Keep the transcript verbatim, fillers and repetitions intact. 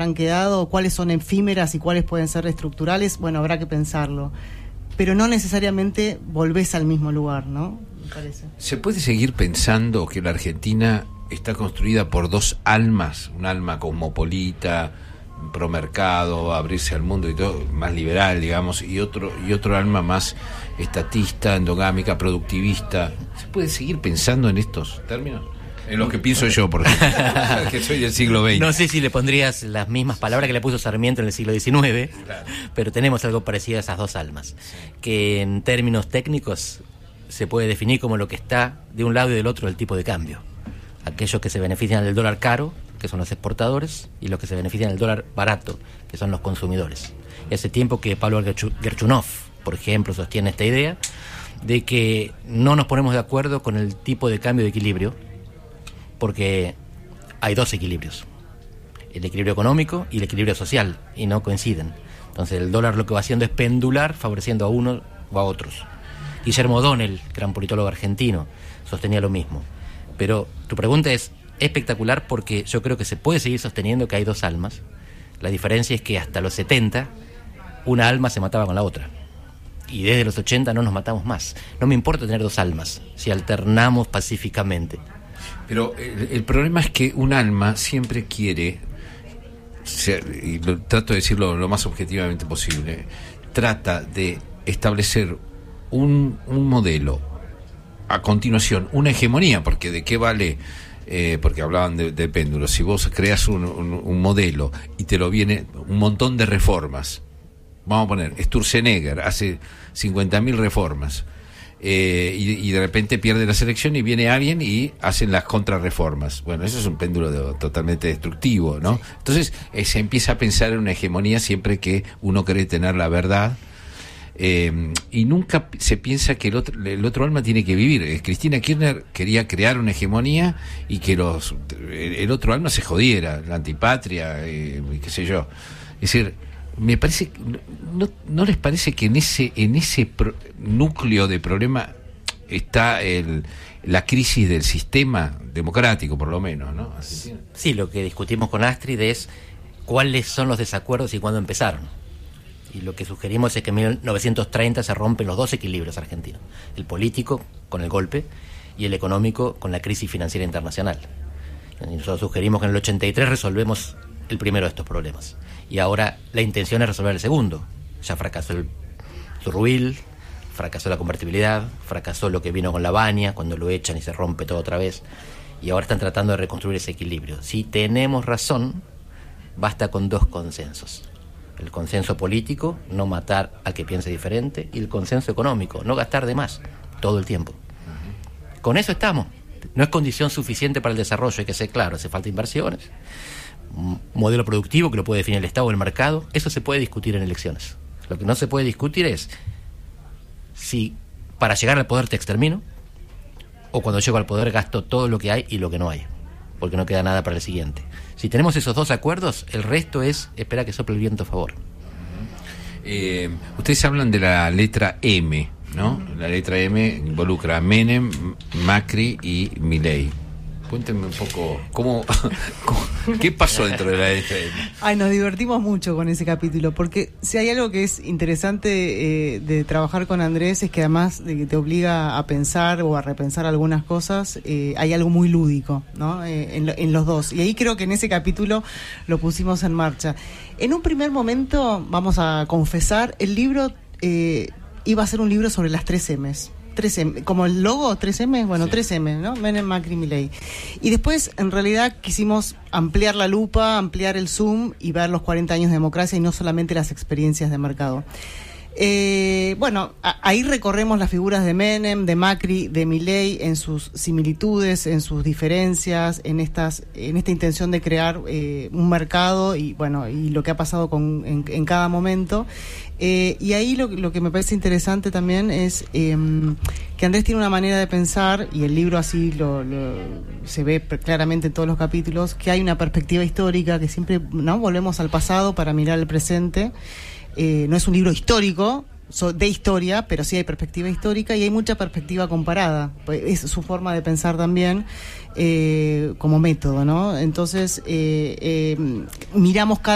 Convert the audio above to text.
han quedado, cuáles son efímeras y cuáles pueden ser estructurales, bueno, habrá que pensarlo. Pero no necesariamente volvés al mismo lugar, ¿no? Me parece. ¿Se puede seguir pensando que la Argentina está construida por dos almas? Un alma cosmopolita, pro mercado, abrirse al mundo y todo, más liberal, digamos, y otro y otro alma más estatista, endogámica, productivista. ¿Se puede seguir pensando en estos términos? En lo que pienso yo, por ejemplo, que soy del siglo veinte. No sé si le pondrías las mismas palabras que le puso Sarmiento en el siglo diecinueve, claro, pero tenemos algo parecido a esas dos almas, que en términos técnicos se puede definir como lo que está de un lado y del otro del tipo de cambio. Aquellos que se benefician del dólar caro, que son los exportadores, y los que se benefician del dólar barato, que son los consumidores. Y hace tiempo que Pablo Gerchunov, por ejemplo, sostiene esta idea de que no nos ponemos de acuerdo con el tipo de cambio de equilibrio, porque hay dos equilibrios, el equilibrio económico y el equilibrio social, y no coinciden. Entonces el dólar lo que va haciendo es pendular, favoreciendo a uno o a otros. Guillermo O'Donnell, gran politólogo argentino, sostenía lo mismo. Pero tu pregunta es espectacular, porque yo creo que se puede seguir sosteniendo que hay dos almas. La diferencia es que hasta los setenta una alma se mataba con la otra, y desde los ochenta no nos matamos más. No me importa tener dos almas si alternamos pacíficamente. Pero el, el problema es que un alma siempre quiere, ser, y lo, trato de decirlo lo más objetivamente posible, trata de establecer un, un modelo, a continuación una hegemonía, porque de qué vale, eh, porque hablaban de, de péndulos, si vos creas un, un, un modelo y te lo viene un montón de reformas, vamos a poner, Sturzenegger hace cincuenta mil reformas, Eh, y, y de repente pierde la selección y viene alguien y hacen las contrarreformas. Bueno, eso es un péndulo de, totalmente destructivo, ¿no? Entonces eh, se empieza a pensar en una hegemonía siempre que uno cree tener la verdad, eh, y nunca se piensa que el otro, el otro alma tiene que vivir. Eh, Cristina Kirchner quería crear una hegemonía y que los el, el otro alma se jodiera, la antipatria, eh, qué sé yo. Es decir, me parece, no, no les parece que en ese en ese pro, núcleo de problema está el, la crisis del sistema democrático, por lo menos, ¿no? Así. Sí, lo que discutimos con Astrid es cuáles son los desacuerdos y cuándo empezaron. Y lo que sugerimos es que en mil novecientos treinta se rompen los dos equilibrios argentinos: el político con el golpe y el económico con la crisis financiera internacional. Y nosotros sugerimos que en el ochenta y tres resolvemos el primero de estos problemas, y ahora la intención es resolver el segundo. Ya fracasó el Zurruil, fracasó la convertibilidad, fracasó lo que vino con la Baña, cuando lo echan y se rompe todo otra vez, y ahora están tratando de reconstruir ese equilibrio. Si tenemos razón, basta con dos consensos: el consenso político, no matar al que piense diferente, y el consenso económico, no gastar de más todo el tiempo. Con eso estamos. No es condición suficiente para el desarrollo, hay que ser claro, hace falta inversiones, un modelo productivo que lo puede definir el Estado o el mercado. Eso se puede discutir en elecciones. Lo que no se puede discutir es si para llegar al poder te extermino, o cuando llego al poder gasto todo lo que hay y lo que no hay, porque no queda nada para el siguiente. Si tenemos esos dos acuerdos, el resto es esperar que sople el viento a favor. Eh, ustedes hablan de la letra M, ¿no? La letra M involucra a Menem, Macri y Milei. Cuéntenme un poco cómo, cómo qué pasó dentro de la letra M. Ay, nos divertimos mucho con ese capítulo, porque si hay algo que es interesante eh, de trabajar con Andrés, es que además de que te obliga a pensar o a repensar algunas cosas, eh, hay algo muy lúdico, ¿no? Eh, en, lo, en los dos. Y ahí creo que en ese capítulo lo pusimos en marcha. En un primer momento, vamos a confesar, el libro eh, iba a ser un libro sobre las tres M's. tres eme, como el logo tres eme, bueno, sí. tres eme, ¿no? Menem, Macri, Milei. Y después, en realidad, quisimos ampliar la lupa, ampliar el zoom y ver los cuarenta años de democracia y no solamente las experiencias de mercado. Eh, bueno, a, ahí recorremos las figuras de Menem, de Macri, de Milei, en sus similitudes, en sus diferencias, en estas, en esta intención de crear eh, un mercado y bueno, y lo que ha pasado con, en, en cada momento. Eh, y ahí lo, lo que me parece interesante también es eh, que Andrés tiene una manera de pensar, y el libro así lo, lo se ve claramente en todos los capítulos, que hay una perspectiva histórica, que siempre no volvemos al pasado para mirar el presente. Eh, no es un libro histórico, so, de historia, pero sí hay perspectiva histórica y hay mucha perspectiva comparada. Es su forma de pensar también eh, como método, ¿no? Entonces, eh, eh, miramos cada